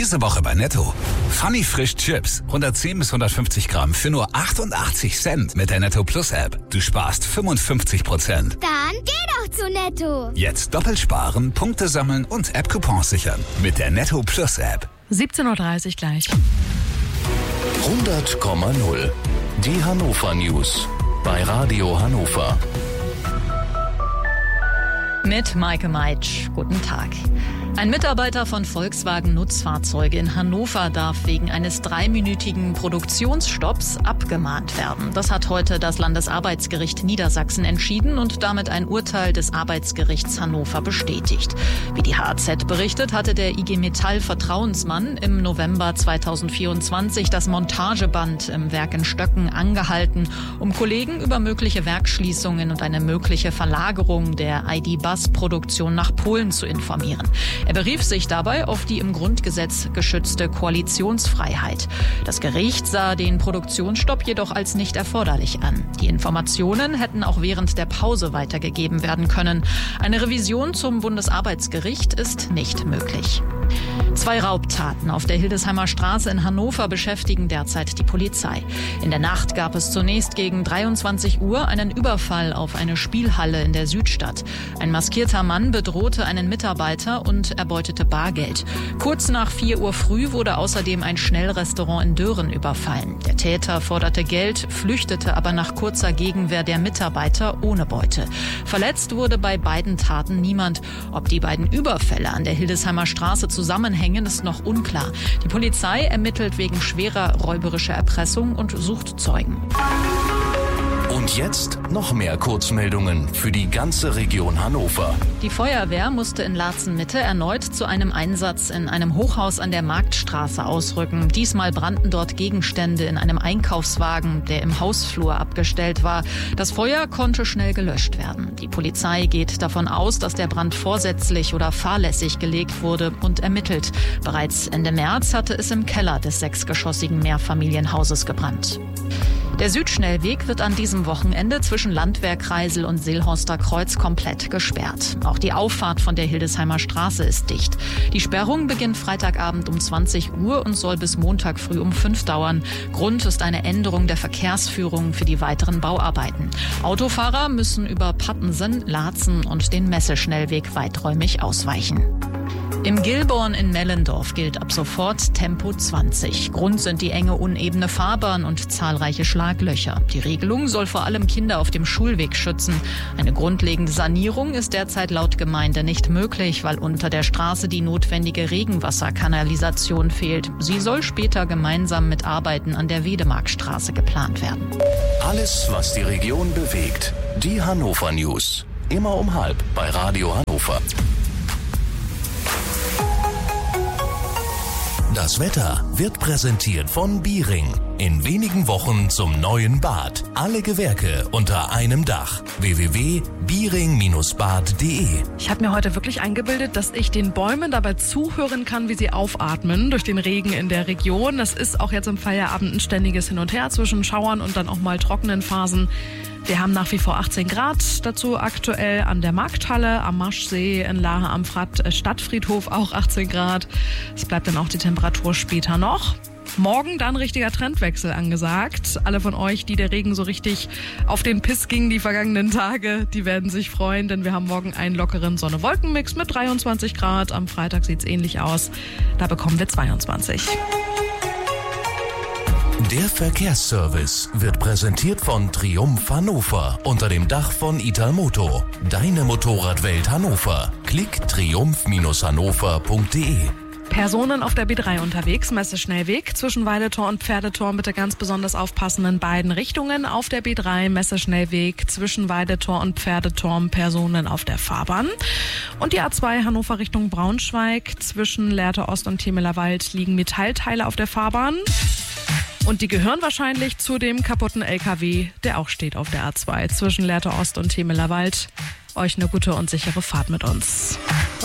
Diese Woche bei Netto. Funny Frisch Chips, 110 bis 150 Gramm für nur 88 Cent mit der Netto Plus App. Du sparst 55%. Dann geh doch zu Netto. Jetzt doppelt sparen, Punkte sammeln und App-Coupons sichern mit der Netto Plus App. 17:30 Uhr gleich. 100,0. Die Hannover News bei Radio Hannover. Mit Maike Meitsch. Guten Tag. Ein Mitarbeiter von Volkswagen Nutzfahrzeuge in Hannover darf wegen eines 3-minütigen Produktionsstopps abgemahnt werden. Das hat heute das Landesarbeitsgericht Niedersachsen entschieden und damit ein Urteil des Arbeitsgerichts Hannover bestätigt. Wie die HAZ berichtet, hatte der IG Metall Vertrauensmann im November 2024 das Montageband im Werk in Stöcken angehalten, um Kollegen über mögliche Werksschließungen und eine mögliche Verlagerung der ID.Buzz-Produktion nach Polen zu informieren. Er berief sich dabei auf die im Grundgesetz geschützte Koalitionsfreiheit. Das Gericht sah den Produktionsstopp jedoch als nicht erforderlich an. Die Informationen hätten auch während der Pause weitergegeben werden können. Eine Revision zum Bundesarbeitsgericht ist nicht möglich. 2 Raubtaten auf der Hildesheimer Straße in Hannover beschäftigen derzeit die Polizei. In der Nacht gab es zunächst gegen 23 Uhr einen Überfall auf eine Spielhalle in der Südstadt. Ein maskierter Mann bedrohte einen Mitarbeiter und erbeutete Bargeld. Kurz nach 4 Uhr früh wurde außerdem ein Schnellrestaurant in Dören überfallen. Der Täter forderte Geld, flüchtete aber nach kurzer Gegenwehr der Mitarbeiter ohne Beute. Verletzt wurde bei beiden Taten niemand. Ob die beiden Überfälle an der Hildesheimer Straße zusammenhängen, ist noch unklar. Die Polizei ermittelt wegen schwerer räuberischer Erpressung und sucht Zeugen. Und jetzt noch mehr Kurzmeldungen für die ganze Region Hannover. Die Feuerwehr musste in Laatzen-Mitte erneut zu einem Einsatz in einem Hochhaus an der Marktstraße ausrücken. Diesmal brannten dort Gegenstände in einem Einkaufswagen, der im Hausflur abgestellt war. Das Feuer konnte schnell gelöscht werden. Die Polizei geht davon aus, dass der Brand vorsätzlich oder fahrlässig gelegt wurde und ermittelt. Bereits Ende März hatte es im Keller des 6-geschossigen Mehrfamilienhauses gebrannt. Der Südschnellweg wird an diesem Wochenende zwischen Landwehrkreisel und Seelhorster Kreuz komplett gesperrt. Auch die Auffahrt von der Hildesheimer Straße ist dicht. Die Sperrung beginnt Freitagabend um 20 Uhr und soll bis Montag früh um 5 dauern. Grund ist eine Änderung der Verkehrsführung für die weiteren Bauarbeiten. Autofahrer müssen über Pattensen, Laatzen und den Messeschnellweg weiträumig ausweichen. Im Gilborn in Mellendorf gilt ab sofort Tempo 20. Grund sind die enge, unebene Fahrbahn und zahlreiche Schlaglöcher. Die Regelung soll vor allem Kinder auf dem Schulweg schützen. Eine grundlegende Sanierung ist derzeit laut Gemeinde nicht möglich, weil unter der Straße die notwendige Regenwasserkanalisation fehlt. Sie soll später gemeinsam mit Arbeiten an der Wedemarkstraße geplant werden. Alles, was die Region bewegt. Die Hannover News. Immer um 12:30 bei Radio Hannover. Das Wetter wird präsentiert von Biering. In wenigen Wochen zum neuen Bad. Alle Gewerke unter einem Dach. www.biering-bad.de. Ich habe mir heute wirklich eingebildet, dass ich den Bäumen dabei zuhören kann, wie sie aufatmen durch den Regen in der Region. Das ist auch jetzt im Feierabend ein ständiges Hin und Her zwischen Schauern und dann auch mal trockenen Phasen. Wir haben nach wie vor 18 Grad, dazu aktuell an der Markthalle, am Maschsee, in Lahe am Stadtfriedhof auch 18 Grad. Es bleibt dann auch die Temperatur später noch. Morgen dann richtiger Trendwechsel angesagt. Alle von euch, die der Regen so richtig auf den Piss ging die vergangenen Tage, die werden sich freuen, denn wir haben morgen einen lockeren Sonne-Wolken-Mix mit 23 Grad. Am Freitag sieht es ähnlich aus, da bekommen wir 22. Der Verkehrsservice wird präsentiert von Triumph Hannover unter dem Dach von Italmoto. Deine Motorradwelt Hannover. Klick triumph-hannover.de. Personen auf der B3 unterwegs, Messeschnellweg zwischen Weidetor und Pferdetor, bitte ganz besonders aufpassen in beiden Richtungen. Auf der B3 Messeschnellweg zwischen Weidetor und Pferdetor, Personen auf der Fahrbahn. Und die A2 Hannover Richtung Braunschweig zwischen Lehrte Ost und Themeler Wald liegen Metallteile auf der Fahrbahn. Und die gehören wahrscheinlich zu dem kaputten LKW, der auch steht auf der A2 zwischen Lehrte Ost und Themeler Wald. Euch eine gute und sichere Fahrt mit uns.